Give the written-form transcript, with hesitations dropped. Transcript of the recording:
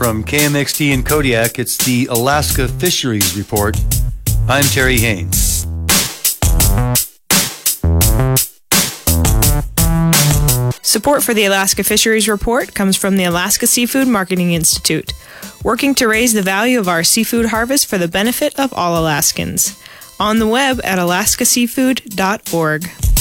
From KMXT in Kodiak, it's the Alaska Fisheries Report. I'm Terry Haynes. Support for the Alaska Fisheries Report comes from the Alaska Seafood Marketing Institute, working to raise the value of our seafood harvest for the benefit of all Alaskans. On the web at alaskaseafood.org.